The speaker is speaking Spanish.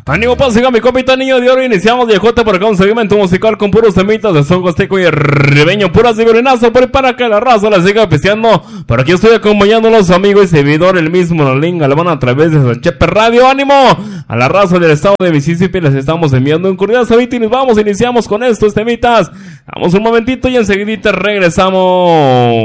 Ánimo, pues, siga mi copita niño de oro. Iniciamos viejote por acá un segmento musical con puros temitas de son costeco y ribeño, puras de violinazo, por para que la raza la siga pisteando. Por aquí estoy acompañándolos, amigo y servidor, el mismo Nolín Galván, a través de Sanchepe Radio. ¡Ánimo! A la raza del estado de Mississippi les estamos enviando un cordial saludo y nos vamos, iniciamos con estos temitas. Vamos un momentito y enseguidita regresamos.